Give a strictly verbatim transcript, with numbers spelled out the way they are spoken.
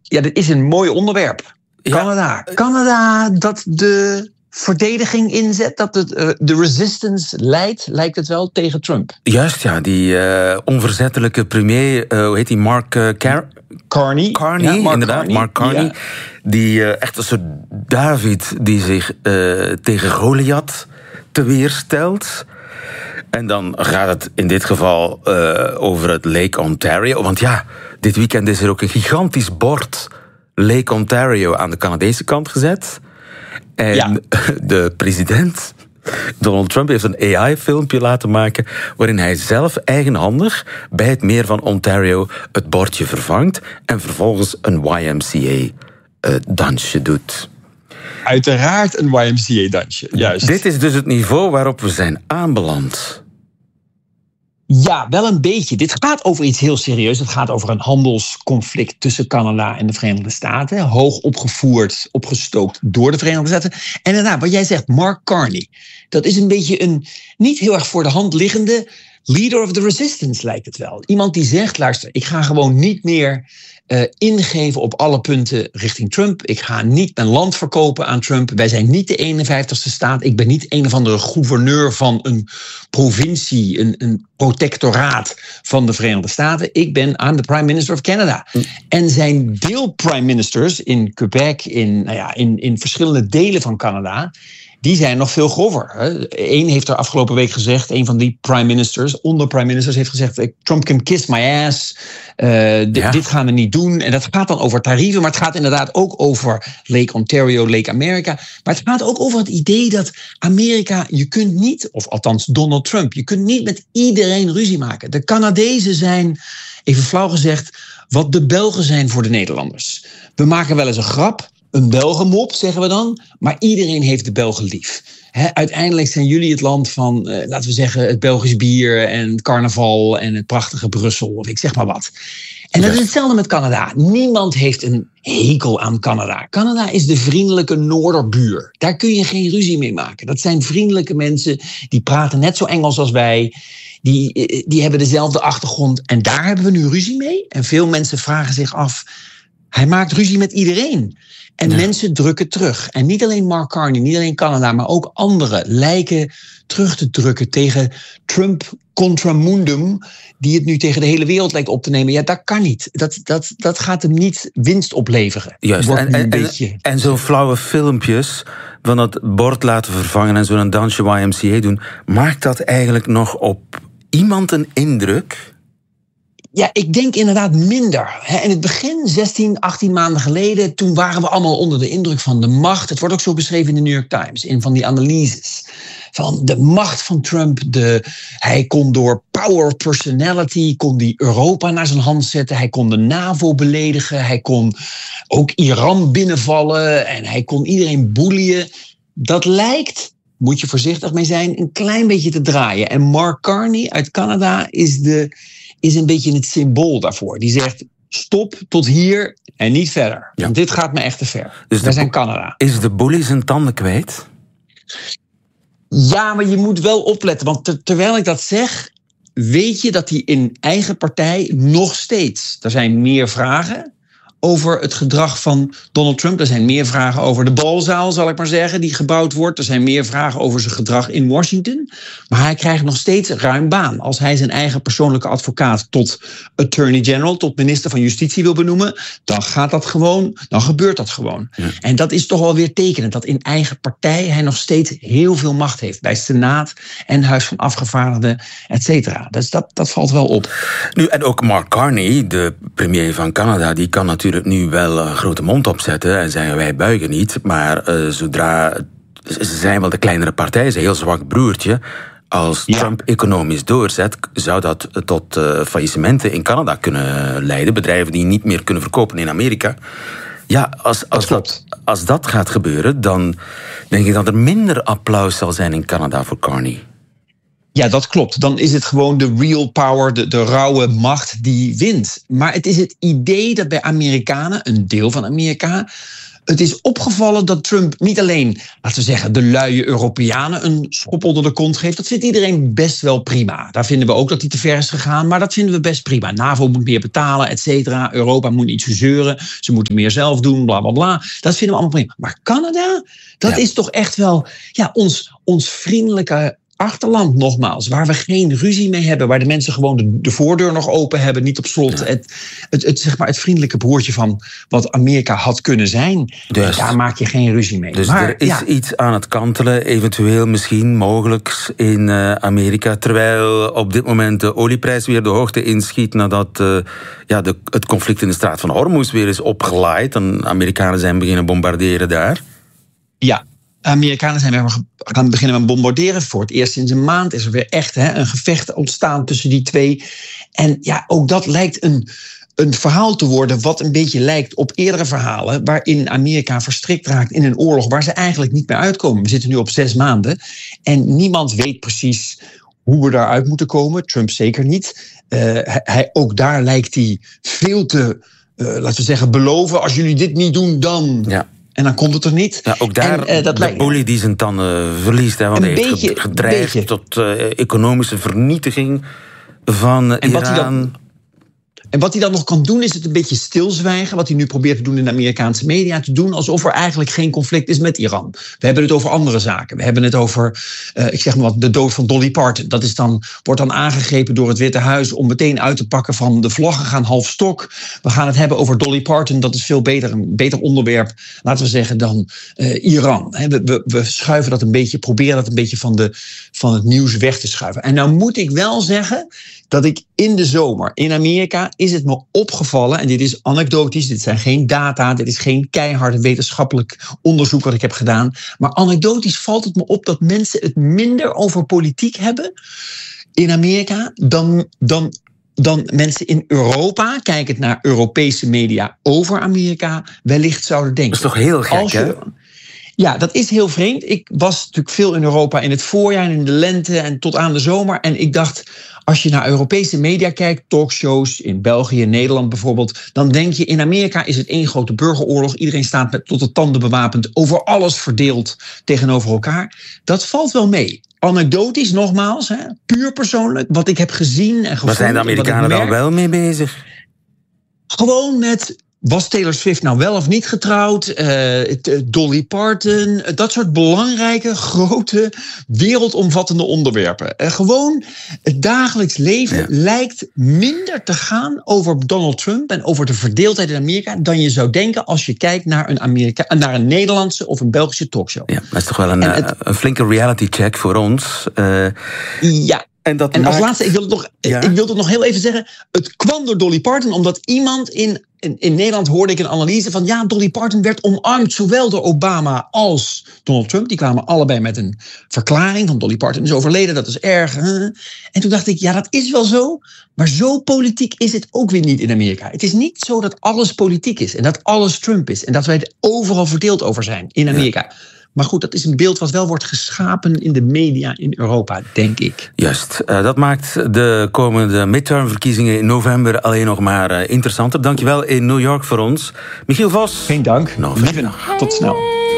Ja, dit is een mooi onderwerp. Ja. Canada. Canada dat de verdediging inzet, dat het, uh, de resistance leidt, lijkt het wel, tegen Trump. Juist, ja. Die uh, onverzettelijke premier, uh, hoe heet die, Mark uh, Car- Carney. Carney, ja, Mark inderdaad. Carney. Mark Carney. Ja. Die uh, echt een soort David die zich uh, tegen Goliath teweerstelt. En dan gaat het in dit geval uh, over het Lake Ontario. Want ja, dit weekend is er ook een gigantisch bord Lake Ontario aan de Canadese kant gezet. En ja. de president, Donald Trump, heeft een A I-filmpje laten maken waarin hij zelf eigenhandig bij het meer van Ontario het bordje vervangt en vervolgens een Y M C A-dansje doet. Uiteraard een Y M C A-dansje, juist. Dit is dus het niveau waarop we zijn aanbeland. Ja, wel een beetje. Dit gaat over iets heel serieus. Het gaat over een handelsconflict tussen Canada en de Verenigde Staten. Hoog opgevoerd, opgestookt door de Verenigde Staten. En daarna, wat jij zegt, Mark Carney. Dat is een beetje een niet heel erg voor de hand liggende leader of the resistance, lijkt het wel. Iemand die zegt, luister, ik ga gewoon niet meer uh, ingeven op alle punten richting Trump. Ik ga niet mijn land verkopen aan Trump. Wij zijn niet de eenenvijftigste staat. Ik ben niet een of andere gouverneur van een provincie, een, een protectoraat van de Verenigde Staten. Ik ben aan de Prime Minister of Canada. Mm. En zijn deel-prime ministers in Quebec, in, nou ja, in, in verschillende delen van Canada, die zijn nog veel grover. Eén heeft er afgelopen week gezegd, een van die prime ministers, onder prime ministers, heeft gezegd, Trump can kiss my ass. Uh, d- ja. Dit gaan we niet doen. En dat gaat dan over tarieven, maar het gaat inderdaad ook over Lake Ontario, Lake America. Maar het gaat ook over het idee dat Amerika, je kunt niet, of althans Donald Trump, je kunt niet met iedereen ruzie maken. De Canadezen zijn, even flauw gezegd, wat de Belgen zijn voor de Nederlanders. We maken wel eens een grap. Een Belgenmop, zeggen we dan. Maar iedereen heeft de Belgen lief. He, uiteindelijk zijn jullie het land van, uh, laten we zeggen, het Belgisch bier en het carnaval en het prachtige Brussel, of ik zeg maar wat. En dat is hetzelfde met Canada. Niemand heeft een hekel aan Canada. Canada is de vriendelijke noorderbuur. Daar kun je geen ruzie mee maken. Dat zijn vriendelijke mensen, die praten net zo Engels als wij. Die, die hebben dezelfde achtergrond. En daar hebben we nu ruzie mee. En veel mensen vragen zich af, hij maakt ruzie met iedereen. En ja. mensen drukken terug. En niet alleen Mark Carney, niet alleen Canada, maar ook anderen lijken terug te drukken tegen Trump contra mundum, die het nu tegen de hele wereld lijkt op te nemen. Ja, dat kan niet. Dat, dat, dat gaat hem niet winst opleveren. Juist, en, en, beetje... en zo'n flauwe filmpjes van dat bord laten vervangen en zo'n dansje Y M C A doen, maakt dat eigenlijk nog op iemand een indruk? Ja, ik denk inderdaad minder. In het begin, zestien, achttien maanden geleden, toen waren we allemaal onder de indruk van de macht. Het wordt ook zo beschreven in de New York Times, in van die analyses. Van de macht van Trump. De, hij kon door power of personality, kon die Europa naar zijn hand zetten. Hij kon de NAVO beledigen. Hij kon ook Iran binnenvallen. En hij kon iedereen boelien. Dat lijkt, moet je voorzichtig mee zijn, een klein beetje te draaien. En Mark Carney uit Canada is de... is een beetje het symbool daarvoor. Die zegt, stop tot hier en niet verder. Ja. Want dit gaat me echt te ver. Dus wij zijn Canada. Is de bully zijn tanden kwijt? Ja, maar je moet wel opletten. Want ter, terwijl ik dat zeg, weet je dat hij in eigen partij nog steeds... Er zijn meer vragen over het gedrag van Donald Trump. Er zijn meer vragen over de balzaal, zal ik maar zeggen, die gebouwd wordt. Er zijn meer vragen over zijn gedrag in Washington. Maar hij krijgt nog steeds ruim baan. Als hij zijn eigen persoonlijke advocaat tot attorney general, tot minister van Justitie wil benoemen, dan gaat dat gewoon, dan gebeurt dat gewoon. Ja. En dat is toch wel weer tekenend, dat in eigen partij hij nog steeds heel veel macht heeft. Bij Senaat en Huis van Afgevaardigden, et cetera. Dus dat, dat valt wel op. Nu, en ook Mark Carney, de premier van Canada, die kan natuurlijk nu wel een grote mond opzetten en zeggen wij buigen niet, maar uh, zodra ze zijn wel de kleinere partij, is een heel zwak broertje. Als ja. Trump economisch doorzet, zou dat tot uh, faillissementen in Canada kunnen leiden. Bedrijven die niet meer kunnen verkopen in Amerika. Ja, als, als, dat, dat, als dat gaat gebeuren, dan denk ik dat er minder applaus zal zijn in Canada voor Carney. Ja, dat klopt. Dan is het gewoon de real power, de, de rauwe macht die wint. Maar het is het idee dat bij Amerikanen, een deel van Amerika, het is opgevallen dat Trump niet alleen, laten we zeggen, de luie Europeanen een schop onder de kont geeft. Dat vindt iedereen best wel prima. Daar vinden we ook dat hij te ver is gegaan, maar dat vinden we best prima. NAVO moet meer betalen, et cetera. Europa moet niet zo zeuren. Ze moeten meer zelf doen, bla bla bla. Dat vinden we allemaal prima. Maar Canada, dat ja. is toch echt wel ja, ons, ons vriendelijke achterland nogmaals, waar we geen ruzie mee hebben, waar de mensen gewoon de, de voordeur nog open hebben, niet op slot. Ja. Het, het, het, zeg maar het vriendelijke broertje van wat Amerika had kunnen zijn. Dus, daar maak je geen ruzie mee. Dus maar, er is ja. iets aan het kantelen, eventueel misschien, mogelijk in uh, Amerika, terwijl op dit moment de olieprijs weer de hoogte inschiet nadat uh, ja, de, het conflict in de straat van Hormuz weer is opgelaaid en Amerikanen zijn beginnen bombarderen daar. Ja. Amerikanen zijn weer gaan beginnen met bombarderen. Voor het eerst sinds een maand is er weer echt hè, een gevecht ontstaan tussen die twee. En ja, ook dat lijkt een, een verhaal te worden wat een beetje lijkt op eerdere verhalen waarin Amerika verstrikt raakt in een oorlog waar ze eigenlijk niet meer uitkomen. We zitten nu op zes maanden en niemand weet precies hoe we daaruit moeten komen. Trump zeker niet. Uh, hij, hij, ook daar lijkt hij veel te, uh, laten we zeggen, beloven. Als jullie dit niet doen, dan... Ja. En dan komt het er niet. Ja, ook daar en, uh, dat de lijkt... bully die zijn tanden verliest. Hè, want hij heeft gedreigd tot uh, economische vernietiging van en Iran. Wat dan, en wat hij dan nog kan doen is het een beetje stilzwijgen. Wat hij nu probeert te doen in de Amerikaanse media. Te doen alsof er eigenlijk geen conflict is met Iran. We hebben het over andere zaken. We hebben het over, uh, ik zeg maar wat, de dood van Dolly Parton. Dat is dan, wordt dan aangegrepen door het Witte Huis om meteen uit te pakken van de vlaggen gaan half stok. We gaan het hebben over Dolly Parton. Dat is veel beter, een beter onderwerp, laten we zeggen, dan uh, Iran. He, we, we, we schuiven dat een beetje, proberen dat een beetje van, de, van het nieuws weg te schuiven. En nou moet ik wel zeggen dat ik in de zomer in Amerika is het me opgevallen, en dit is anekdotisch, dit zijn geen data, dit is geen keiharde wetenschappelijk onderzoek wat ik heb gedaan, maar anekdotisch valt het me op dat mensen het minder over politiek hebben in Amerika dan, dan, dan mensen in Europa, kijkend naar Europese media over Amerika, wellicht zouden denken. Dat is toch heel gek, Als je, hè? Ja, dat is heel vreemd. Ik was natuurlijk veel in Europa in het voorjaar en in de lente en tot aan de zomer. En ik dacht, als je naar Europese media kijkt, talkshows in België, Nederland bijvoorbeeld, dan denk je, in Amerika is het één grote burgeroorlog. Iedereen staat met tot de tanden bewapend, over alles verdeeld tegenover elkaar. Dat valt wel mee. Anekdotisch nogmaals, hè, puur persoonlijk, wat ik heb gezien en gevoeld. Maar zijn de Amerikanen merk, dan wel mee bezig? Gewoon met... Was Taylor Swift nou wel of niet getrouwd? Uh, Dolly Parton? Dat soort belangrijke, grote, wereldomvattende onderwerpen. Uh, gewoon het dagelijks leven ja. lijkt minder te gaan over Donald Trump en over de verdeeldheid in Amerika dan je zou denken als je kijkt naar een, Amerika, naar een Nederlandse of een Belgische talkshow. Ja, dat is toch wel een, het, een flinke reality check voor ons. Uh, ja. En, dat en als maakt... laatste, ik wil, het nog, ja? ik wil het nog heel even zeggen. Het kwam door Dolly Parton, omdat iemand in, in, in Nederland hoorde ik een analyse van... ja, Dolly Parton werd omarmd, zowel door Obama als Donald Trump. Die kwamen allebei met een verklaring van Dolly Parton is overleden, dat is erg. Huh? En toen dacht ik, ja, dat is wel zo. Maar zo politiek is het ook weer niet in Amerika. Het is niet zo dat alles politiek is en dat alles Trump is. En dat wij er overal verdeeld over zijn in Amerika. Ja. Maar goed, dat is een beeld wat wel wordt geschapen in de media in Europa, denk ik. Juist. Uh, dat maakt de komende midtermverkiezingen in november alleen nog maar uh, interessanter. Dankjewel in New York voor ons. Michiel Vos. Geen dank. Lieve nacht. Tot snel.